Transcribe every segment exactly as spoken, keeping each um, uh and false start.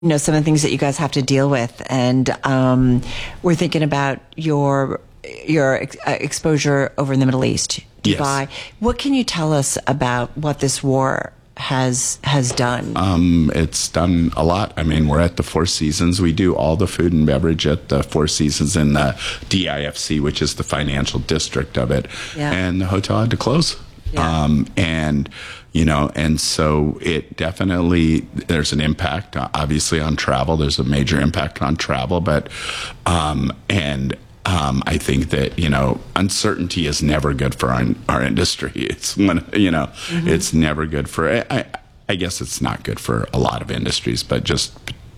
you know, some of the things that you guys have to deal with, and um, we're thinking about your your ex- uh, exposure over in the Middle East, Dubai. Yes. What can you tell us about what this war has has done? Um, it's done a lot. I mean, we're at the Four Seasons. We do all the food and beverage at the Four Seasons in the D I F C, which is the financial district of it. Yeah. And the hotel had to close. Yeah. Um, and, you know, and so it definitely, there's an impact, uh, obviously, on travel. There's a major impact on travel, but, um, and, Um, I think that, you know, uncertainty is never good for our, our industry. It's when, you know, mm-hmm. it's never good for, I, I guess it's not good for a lot of industries, but just,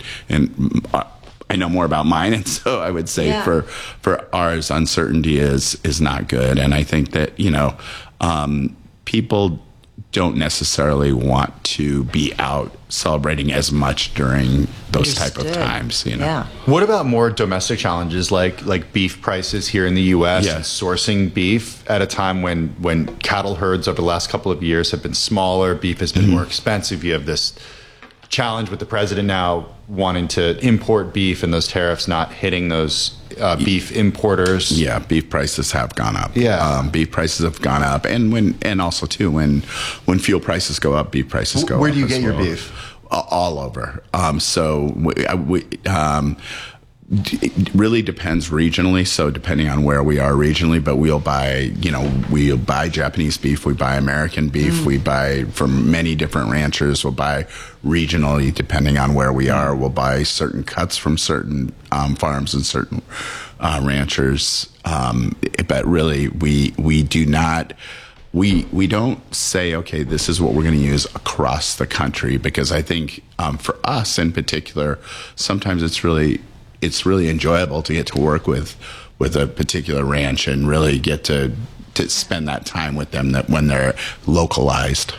and I know more about mine. And so I would say yeah. for, for ours, uncertainty is, is not good. And I think that, you know, um, people don't necessarily want to be out celebrating as much during those Understood. type of times, you know. Yeah. What about more domestic challenges like like beef prices here in the U S yes. and sourcing beef at a time when when cattle herds over the last couple of years have been smaller, beef has been mm-hmm. more expensive. You have this challenge with the president now wanting to import beef and those tariffs not hitting those uh, beef importers. Yeah, beef prices have gone up. Yeah, um, beef prices have gone up, and when and also too when when fuel prices go up, beef prices go up. Where do you get well. your beef? All over. Um, so we, we um, it really depends regionally. So depending on where we are regionally, but we'll buy, you know, we'll buy Japanese beef, we buy American beef, mm. we buy from many different ranchers. We'll buy regionally depending on where we are. We'll buy certain cuts from certain um, farms and certain uh, ranchers. Um, but really, we we do not. We we don't say, okay, this is what we're going to use across the country, because I think um, for us in particular, sometimes it's really it's really enjoyable to get to work with with a particular ranch and really get to to spend that time with them that when they're localized.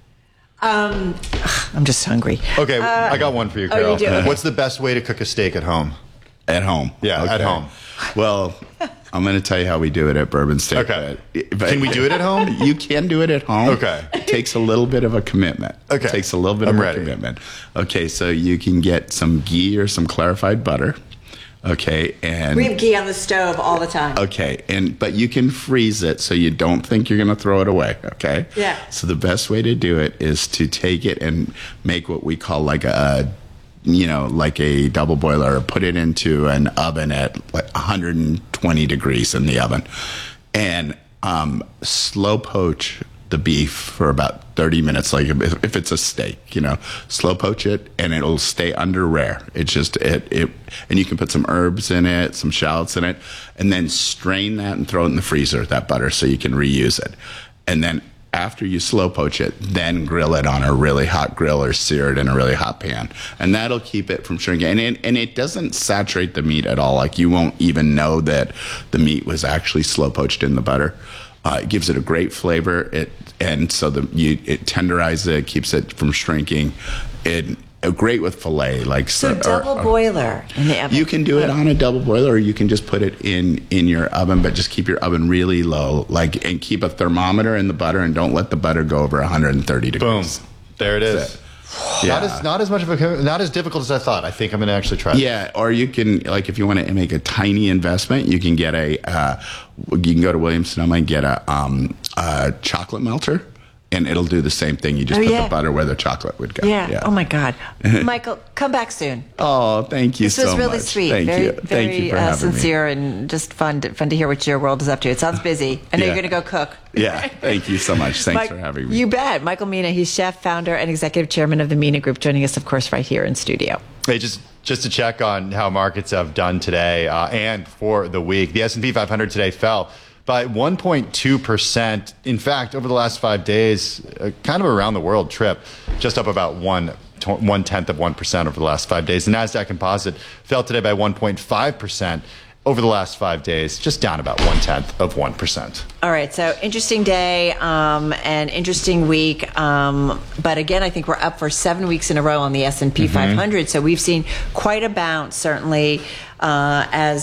Um, I'm just hungry. Okay, uh, I got one for you, Carol. Oh, you do? Okay. What's the best way to cook a steak at home? At home. Yeah, okay. at home. Well, I'm going to tell you how we do it at Bourbon Steak. Okay. But, but can we do it at home? You can do it at home. Okay. It takes a little bit of a commitment. Okay. It takes a little bit I'm of ready. a commitment. Okay, so you can get some ghee or some clarified butter. Okay, and we have ghee on the stove all the time. Okay, and but you can freeze it so you don't think you're going to throw it away. Okay. Yeah. So the best way to do it is to take it and make what we call like a, you know, like a double boiler, or put it into an oven at like one hundred twenty degrees in the oven, and um, slow poach the beef for about thirty minutes. Like if, if it's a steak, you know, slow poach it, and it'll stay under rare. It's just it it, and you can put some herbs in it, some shallots in it, and then strain that and throw it in the freezer, that butter, so you can reuse it, and then. After you slow poach it, then grill it on a really hot grill or sear it in a really hot pan. And that'll keep it from shrinking. And it, and it doesn't saturate the meat at all. Like you won't even know that the meat was actually slow poached in the butter. Uh, it gives it a great flavor. It and so the you it tenderizes it, keeps it from shrinking. It great with filet, like so. Or, double or, boiler in the oven. You can do it on a double boiler, or you can just put it in in your oven, but just keep your oven really low, like, and keep a thermometer in the butter, and don't let the butter go over one hundred thirty degrees. Boom, there it is. It. Yeah. Not as not as much of a not as difficult as I thought. I think I'm going to actually try. Yeah, this. Or you can, like, if you want to make a tiny investment, you can get a uh, you can go to Williams Sonoma and get a, um, a chocolate melter. And it'll do the same thing. You just oh, put yeah. the butter where the chocolate would go. Yeah. yeah. Oh, my God. Michael, come back soon. Oh, thank you this so much. This was really sweet. Thank very, you. Very thank you for uh, having sincere me. and just fun to, fun to hear what your world is up to. It sounds busy. I know yeah. you're going to go cook. Yeah. Thank you so much. Thanks Mike, for having me. You bet. Michael Mina, he's chef, founder, and executive chairman of the Mina Group, joining us, of course, right here in studio. Hey, just just to check on how markets have done today uh, and for the week. The S and P five hundred today fell by one point two percent. In fact, over the last five days, uh, kind of around the world trip, just up about one, one tenth of one percent over the last five days. The NASDAQ Composite fell today by one point five percent over the last five days, just down about one tenth of one percent. All right, so interesting day um, and interesting week. Um, but again, I think we're up for seven weeks in a row on the S and P mm-hmm. five hundred. So we've seen quite a bounce, certainly, uh, as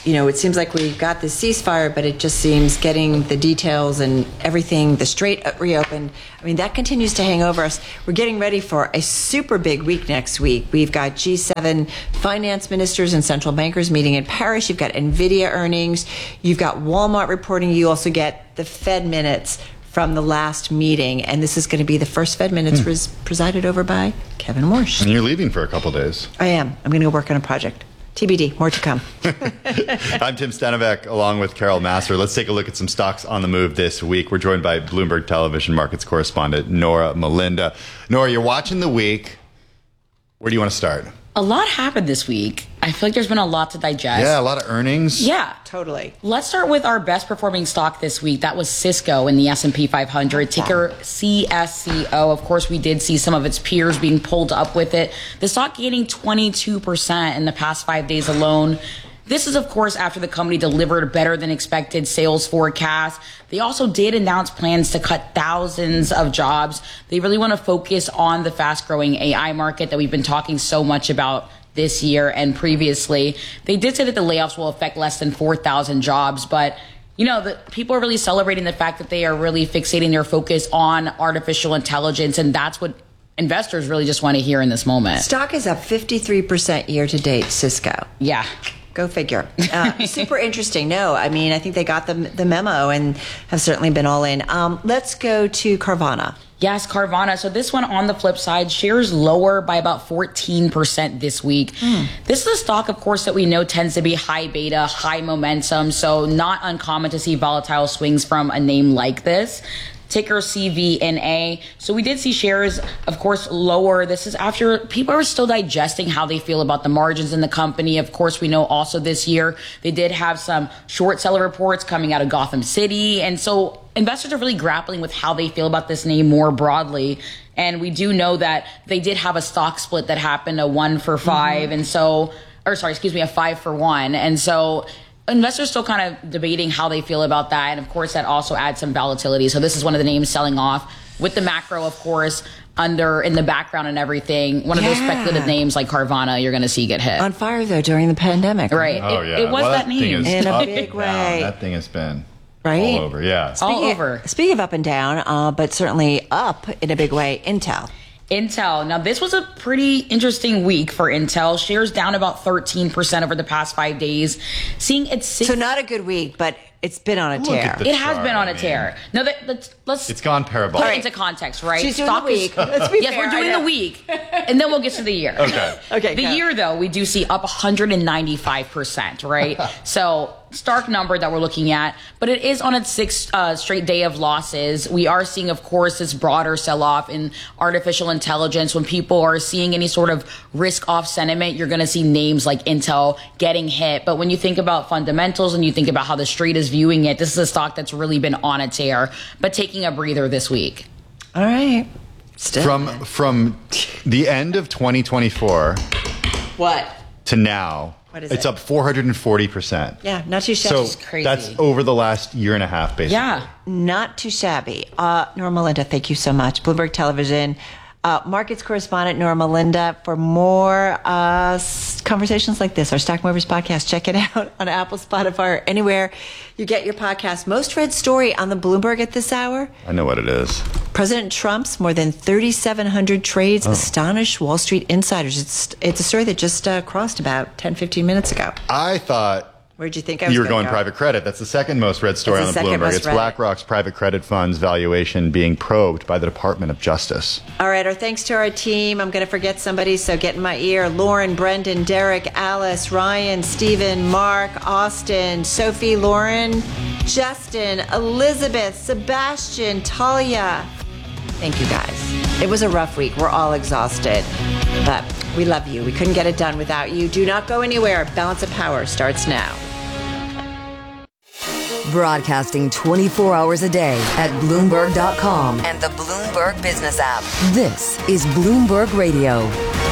you know, it seems like we've got this ceasefire, but it just seems getting the details and everything, the strait reopened. I mean, that continues to hang over us. We're getting ready for a super big week next week. We've got G seven finance ministers and central bankers meeting in Paris. You've got NVIDIA earnings. You've got Walmart reporting. You also get the Fed minutes from the last meeting. And this is going to be the first Fed minutes hmm. res- presided over by Kevin Warsh. And you're leaving for a couple days. I am. I'm going to go work on a project. T B D, more to come. I'm Tim Stenovec, along with Carol Massar. Let's take a look at some stocks on the move this week. We're joined by Bloomberg Television Markets correspondent Nora Melinda. Nora, you're watching the week. Where do you want to start? A lot happened this week. I feel like there's been a lot to digest. Yeah, a lot of earnings. Yeah. Totally. Let's start with our best performing stock this week. That was Cisco in the S and P five hundred, ticker C S C O. Of course, we did see some of its peers being pulled up with it. The stock gaining twenty-two percent in the past five days alone. This is, of course, after the company delivered better than expected sales forecast. They also did announce plans to cut thousands of jobs. They really want to focus on the fast-growing A I market that we've been talking so much about this year and previously. They did say that the layoffs will affect less than four thousand jobs, but you know, the, people are really celebrating the fact that they are really fixating their focus on artificial intelligence, and that's what investors really just want to hear in this moment. Stock is up fifty-three percent year to date, Cisco. Yeah. Go figure. Uh, super interesting. No, I mean, I think they got the, the memo and have certainly been all in. Um, let's go to Carvana. Yes, Carvana. So this one on the flip side, shares lower by about fourteen percent this week. Mm. This is a stock, of course, that we know tends to be high beta, high momentum. So not uncommon to see volatile swings from a name like this. Ticker C V N A. So we did see shares, of course, lower. This is after people are still digesting how they feel about the margins in the company. Of course, we know also this year they did have some short seller reports coming out of Gotham City. And so investors are really grappling with how they feel about this name more broadly. And we do know that they did have a stock split that happened, a one for five. Mm-hmm. And so, or sorry, excuse me, a five for one. And so investors still kind of debating how they feel about that. And of course, that also adds some volatility. So this is one of the names selling off with the macro, of course, under in the background and everything. One of yeah. those speculative names like Carvana, you're going to see get hit. On fire, though, during the pandemic. Right. Oh, it, yeah. it was well, that that name. In a big way. Down. That thing has been right? all over. Yeah. Speaking all over. Of, speaking of up and down, uh, but certainly up in a big way, Intel. Intel. Now, this was a pretty interesting week for Intel. Shares down about thirteen percent over the past five days. Seeing its six- So not a good week, but it's been on a Look tear. at the It has chart, been on I a mean. tear. No, that, that's, let's It's gone parabolic. put it into context, right? She's doing Stock the is- week. Let's be yes, fair, we're I doing know. the week, and then we'll get to the year. Okay. Okay, The go. year, though, we do see up one hundred ninety-five percent, right? So stark number that we're looking at, but it is on its sixth uh, straight day of losses. We are seeing, of course, this broader sell-off in artificial intelligence. When people are seeing any sort of risk-off sentiment, you're going to see names like Intel getting hit. But when you think about fundamentals and you think about how the street is viewing it, this is a stock that's really been on a tear, but taking a breather this week. All right. Still. From from the end of twenty twenty-four What? to now, What is it's it? up four hundred forty percent. Yeah, not too shabby. So crazy. that's over the last year and a half, basically. Yeah. Not too shabby. Uh, Nora Melinda, thank you so much. Bloomberg Television. Uh, markets correspondent Nora Melinda. For more uh, s- conversations like this, our Stock Movers podcast, check it out on Apple, Spotify, or anywhere you get your podcast. Most read story on the Bloomberg at this hour. I know what it is. President Trump's more than thirty-seven hundred trades Oh. astonish Wall Street insiders. It's it's a story that just uh, crossed about ten, fifteen minutes ago. I thought Where'd you think I was you were gonna going go? private credit. That's the second most read story It's on the the second Bloomberg. most It's read. BlackRock's private credit fund's valuation being probed by the Department of Justice. All right, our thanks to our team. I'm going to forget somebody, so get in my ear. Lauren, Brendan, Derek, Alice, Ryan, Stephen, Mark, Austin, Sophie, Lauren, Justin, Elizabeth, Sebastian, Talia. Thank you, guys. It was a rough week. We're all exhausted, but we love you. We couldn't get it done without you. Do not go anywhere. Balance of Power starts now. Broadcasting twenty-four hours a day at Bloomberg dot com and the Bloomberg Business app. This is Bloomberg Radio.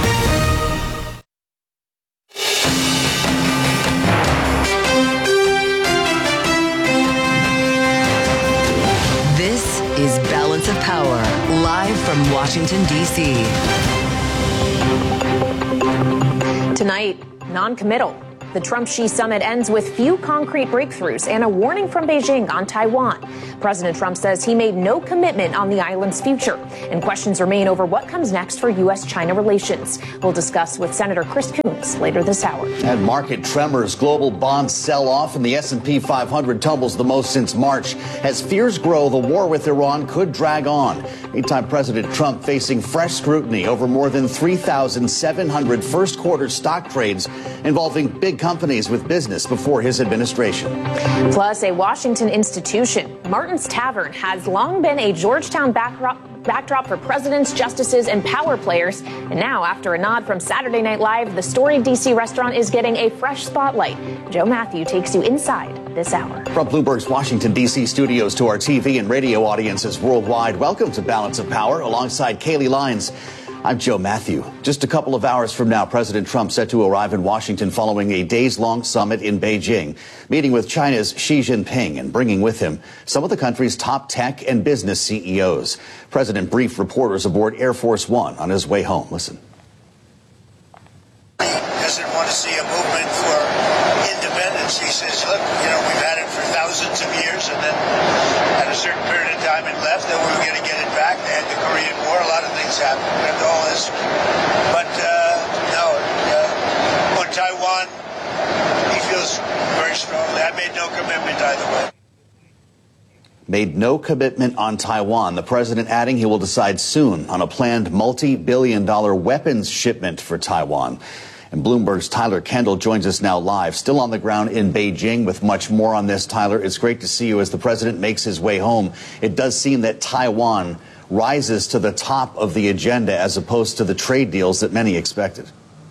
This is Balance of Power, live from Washington, D C Tonight, non-committal. The Trump-Xi summit ends with few concrete breakthroughs and a warning from Beijing on Taiwan. President Trump says he made no commitment on the island's future, and questions remain over what comes next for U S China relations. We'll discuss with Senator Chris Coons later this hour. And market tremors, global bonds sell off, and the S and P five hundred tumbles the most since March. As fears grow, the war with Iran could drag on. Meantime, President Trump facing fresh scrutiny over more than three thousand seven hundred first quarter stock trades involving big companies with business before his administration. Plus, a Washington institution, Martin's Tavern, has long been a Georgetown backdrop. backdrop for presidents, justices, and power players. And now, after a nod from Saturday Night Live, the storied D C restaurant is getting a fresh spotlight. Joe Matthew takes you inside this hour. From Bloomberg's Washington, D C studios to our T V and radio audiences worldwide, welcome to Balance of Power alongside Kaylee Lyons. I'm Joe Matthew. Just a couple of hours from now, President Trump set to arrive in Washington following a days-long summit in Beijing, meeting with China's Xi Jinping and bringing with him some of the country's top tech and business C E Os. President briefed reporters aboard Air Force One on his way home. Listen. Doesn't want to see a movement for independence. He says, look, you know, we've had it for thousands of years, and then at a certain period of time it left, then we were going to get it back. They had the Korean War, a lot of things happened, and all this. But uh, no, uh, on Taiwan, he feels very strongly. I made no commitment either way. Made no commitment on Taiwan. The president adding he will decide soon on a planned multi-billion dollar weapons shipment for Taiwan. And Bloomberg's Tyler Kendall joins us now live, still on the ground in Beijing with much more on this. Tyler, it's great to see you as the president makes his way home. It does seem that Taiwan rises to the top of the agenda as opposed to the trade deals that many expected.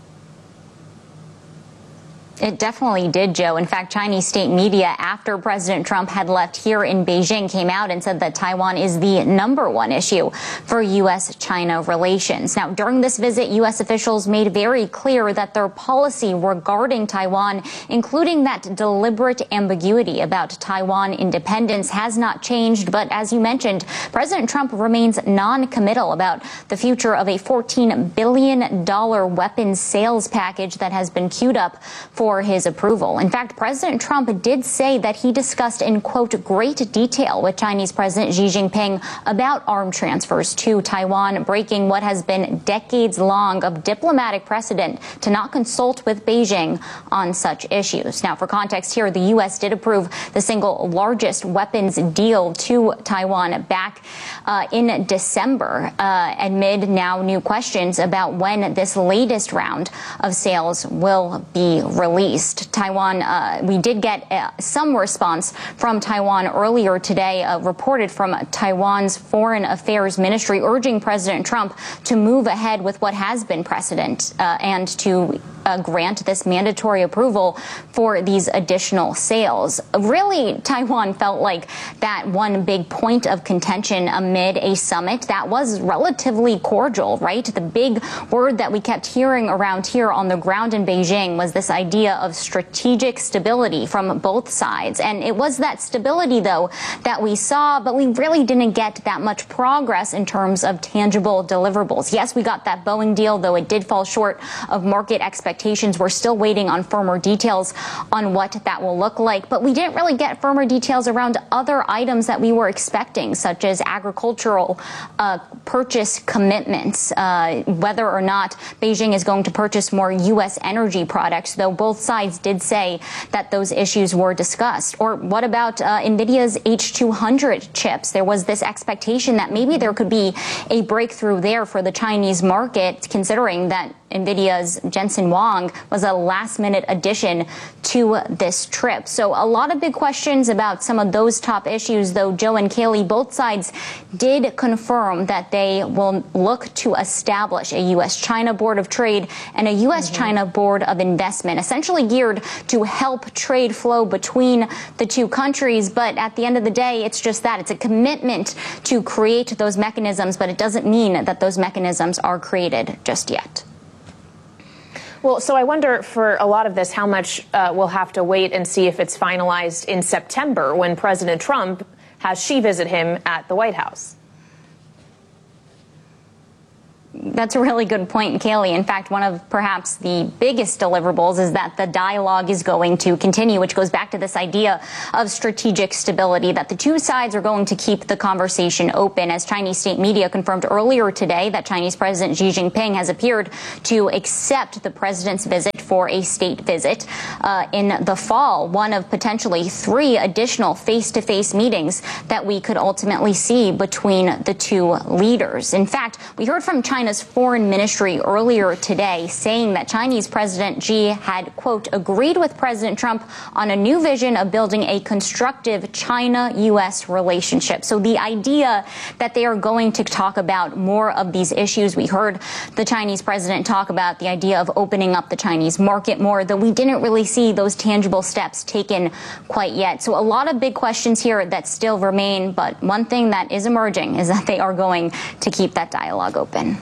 It definitely did, Joe. In fact, Chinese state media, after President Trump had left here in Beijing, came out and said that Taiwan is the number one issue for U S China relations. Now, during this visit, U S officials made very clear that their policy regarding Taiwan, including that deliberate ambiguity about Taiwan independence, has not changed. But as you mentioned, President Trump remains non-committal about the future of a fourteen billion dollars weapons sales package that has been queued up for his approval. In fact, President Trump did say that he discussed in, quote, great detail with Chinese President Xi Jinping about arm transfers to Taiwan, breaking what has been decades long of diplomatic precedent to not consult with Beijing on such issues. Now, for context here, the U S did approve the single largest weapons deal to Taiwan back uh, in December, uh, amid now new questions about when this latest round of sales will be released. Taiwan, uh, we did get uh, some response from Taiwan earlier today, uh, reported from Taiwan's Foreign Affairs Ministry, urging President Trump to move ahead with what has been precedent uh, and to uh, grant this mandatory approval for these additional sales. Really, Taiwan felt like that one big point of contention amid a summit that was relatively cordial, right? The big word that we kept hearing around here on the ground in Beijing was this idea of strategic stability from both sides. And it was that stability, though, that we saw, but we really didn't get that much progress in terms of tangible deliverables. Yes, we got that Boeing deal, though it did fall short of market expectations. We're still waiting on firmer details on what that will look like, but we didn't really get firmer details around other items that we were expecting, such as agricultural uh, purchase commitments, uh, whether or not Beijing is going to purchase more U S energy products, though both sides did say that those issues were discussed. Or what about uh, NVIDIA's H two hundred chips? There was this expectation that maybe there could be a breakthrough there for the Chinese market, considering that NVIDIA's Jensen Huang was a last-minute addition to this trip. So a lot of big questions about some of those top issues, though Joe and Kaylee, both sides did confirm that they will look to establish a U S China Board of Trade and a U S China mm-hmm. Board of Investment, essentially geared to help trade flow between the two countries. But at the end of the day, it's just that. It's a commitment to create those mechanisms, but it doesn't mean that those mechanisms are created just yet. Well, so I wonder for a lot of this, how much uh, we'll have to wait and see if it's finalized in September when President Trump has Xi visit him at the White House. that's a really good point, Kayleigh. In fact, one of perhaps the biggest deliverables is that the dialogue is going to continue, which goes back to this idea of strategic stability, that the two sides are going to keep the conversation open. As Chinese state media confirmed earlier today that Chinese President Xi Jinping has appeared to accept the president's visit for a state visit uh, in the fall, one of potentially three additional face-to-face meetings that we could ultimately see between the two leaders. In fact, we heard from China's foreign ministry earlier today saying that Chinese President Xi had, quote, agreed with President Trump on a new vision of building a constructive China-U S relationship. So the idea that they are going to talk about more of these issues, we heard the Chinese president talk about the idea of opening up the Chinese market more, though we didn't really see those tangible steps taken quite yet. So a lot of big questions here that still remain, but one thing that is emerging is that they are going to keep that dialogue open.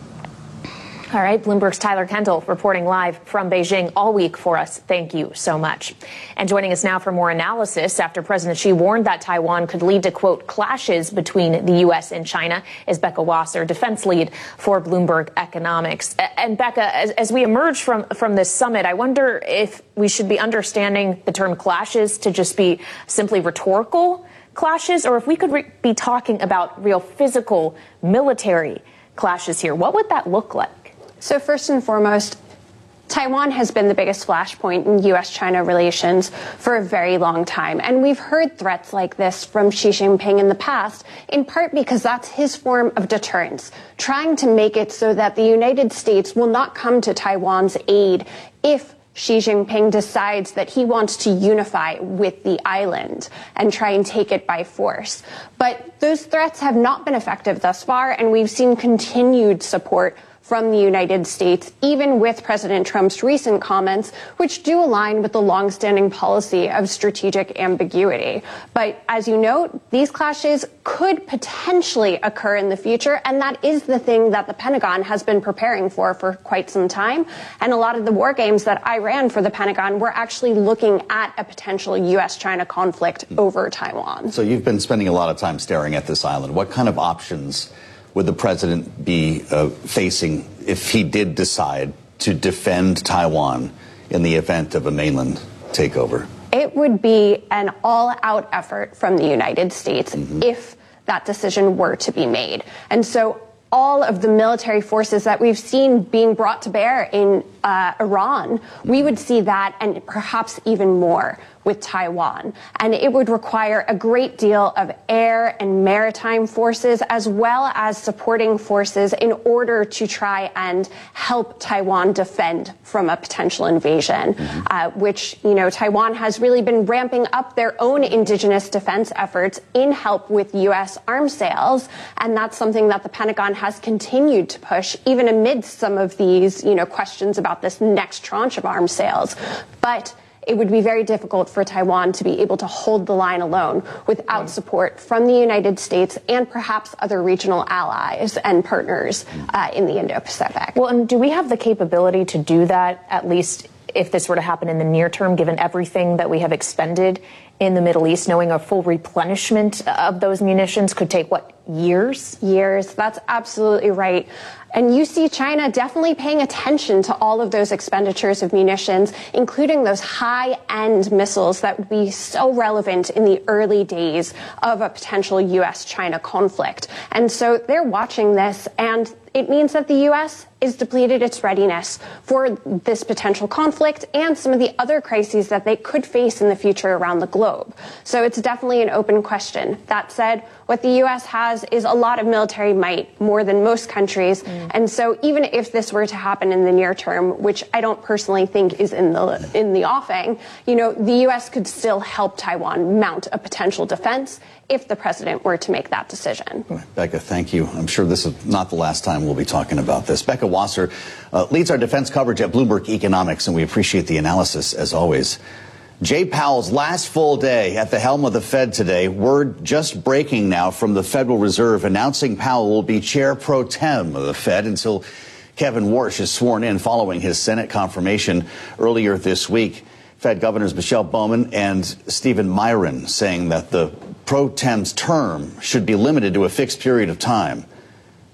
All right, Bloomberg's Tyler Kendall reporting live from Beijing all week for us. Thank you so much. And joining us now for more analysis after President Xi warned that Taiwan could lead to, quote, clashes between the U S and China is Becca Wasser, defense lead for Bloomberg Economics. And Becca, as, as we emerge from, from this summit, I wonder if we should be understanding the term clashes to just be simply rhetorical clashes, or if we could re- be talking about real physical military clashes here. What would that look like? So first and foremost, Taiwan has been the biggest flashpoint in U S China relations for a very long time. And we've heard threats like this from Xi Jinping in the past, in part because that's his form of deterrence, trying to make it so that the United States will not come to Taiwan's aid if Xi Jinping decides that he wants to unify with the island and try and take it by force. But those threats have not been effective thus far, and we've seen continued support from the United States, even with President Trump's recent comments, which do align with the longstanding policy of strategic ambiguity. But as you note, these clashes could potentially occur in the future, and that is the thing that the Pentagon has been preparing for for quite some time. And a lot of the war games that I ran for the Pentagon were actually looking at a potential U S China conflict over Taiwan. So you've been spending a lot of time staring at this island. What kind of options would the president be uh, facing if he did decide to defend Taiwan in the event of a mainland takeover? It would be an all-out effort from the United States mm-hmm. if that decision were to be made. And so all of the military forces that we've seen being brought to bear in uh, Iran, we would see that and perhaps even more with Taiwan. And it would require a great deal of air and maritime forces as well as supporting forces in order to try and help Taiwan defend from a potential invasion, mm-hmm. uh, which, you know, Taiwan has really been ramping up their own indigenous defense efforts in help with U S arms sales. And that's something that the Pentagon has continued to push, even amidst some of these, you know, questions about this next tranche of arms sales. But it would be very difficult for Taiwan to be able to hold the line alone without support from the United States and perhaps other regional allies and partners uh, in the Indo-Pacific. Well, and do we have the capability to do that, at least if this were to happen in the near term, given everything that we have expended in the Middle East, knowing a full replenishment of those munitions could take, what, years? Years. That's absolutely right. And you see China definitely paying attention to all of those expenditures of munitions, including those high-end missiles that would be so relevant in the early days of a potential U S China conflict. And so they're watching this, and it means that the U S is depleted its readiness for this potential conflict and some of the other crises that they could face in the future around the globe. So it's definitely an open question. That said, what the U S has is a lot of military might, more than most countries. Mm. And so even if this were to happen in the near term, which I don't personally think is in the in the offing, you know, the U S could still help Taiwan mount a potential defense if the president were to make that decision. Becca, thank you. I'm sure this is not the last time we'll be talking about this. Becca Wasser uh, leads our defense coverage at Bloomberg Economics, and we appreciate the analysis as always. Jay Powell's last full day at the helm of the Fed today. Word just breaking now from the Federal Reserve announcing Powell will be chair pro tem of the Fed until Kevin Warsh is sworn in following his Senate confirmation earlier this week. Fed Governors Michelle Bowman and Stephen Myron saying that the pro tem's term should be limited to a fixed period of time.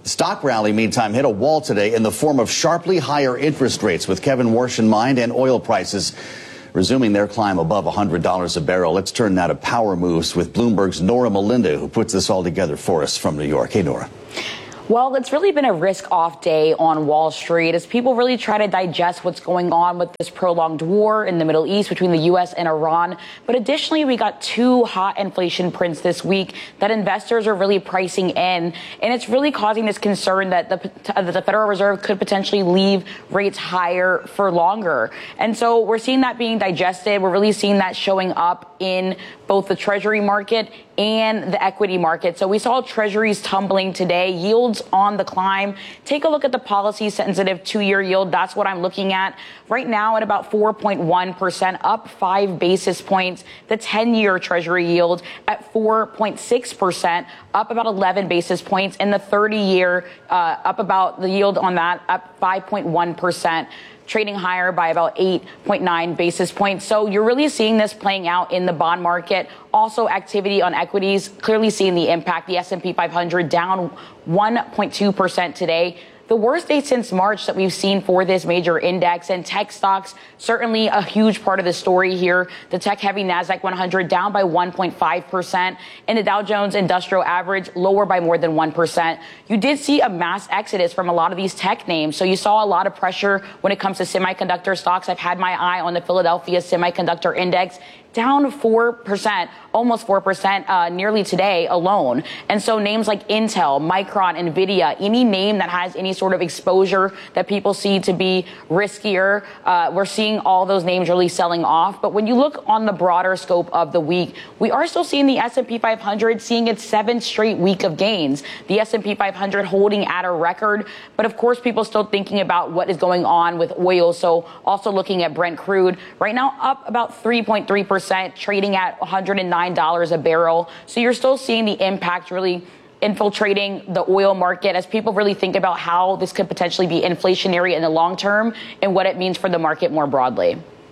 The stock rally, meantime, hit a wall today in the form of sharply higher interest rates, with Kevin Warsh in mind, and oil prices resuming their climb above one hundred dollars a barrel. Let's turn now to power moves with Bloomberg's Nora Melinda, who puts this all together for us from New York. Hey, Nora. Well, it's really been a risk-off day on Wall Street as people really try to digest what's going on with this prolonged war in the Middle East between the U S and Iran. But additionally, we got two hot inflation prints this week that investors are really pricing in. And it's really causing this concern that the, that the Federal Reserve could potentially leave rates higher for longer. And so we're seeing that being digested. We're really seeing that showing up in both the Treasury market and the equity market. So we saw Treasuries tumbling today, yields on the climb. Take a look at the policy sensitive two-year yield. That's what I'm looking at right now at about four point one percent, up five basis points. The ten-year Treasury yield at four point six percent, up about eleven basis points. And the thirty-year uh, up about the yield on that up five point one percent. Trading higher by about eight point nine basis points. So you're really seeing this playing out in the bond market. Also, activity on equities, clearly seeing the impact. The S and P five hundred down one point two percent today. The worst day since March that we've seen for this major index, and tech stocks, certainly a huge part of the story here. The tech-heavy NASDAQ one hundred down by one point five percent, and the Dow Jones Industrial Average lower by more than one percent. You did see a mass exodus from a lot of these tech names, so you saw a lot of pressure when it comes to semiconductor stocks. I've had my eye on the Philadelphia Semiconductor Index, down four percent, almost four percent, uh, nearly today alone. And so names like Intel, Micron, NVIDIA, any name that has any sort of exposure that people see to be riskier, uh, we're seeing all those names really selling off. But when you look on the broader scope of the week, we are still seeing the S and P five hundred seeing its seventh straight week of gains. The S and P five hundred holding at a record. But of course, people still thinking about what is going on with oil. So also looking at Brent crude right now up about three point three percent, trading at one hundred nine dollars a barrel. So you're still seeing the impact really infiltrating the oil market as people really think about how this could potentially be inflationary in the long term and what it means for the market more broadly.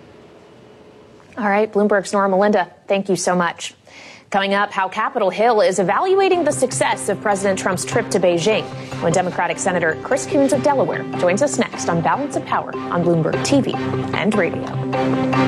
All right, Bloomberg's Nora Melinda, thank you so much. Coming up, how Capitol Hill is evaluating the success of President Trump's trip to Beijing when Democratic Senator Chris Coons of Delaware joins us next on Balance of Power on Bloomberg T V and radio.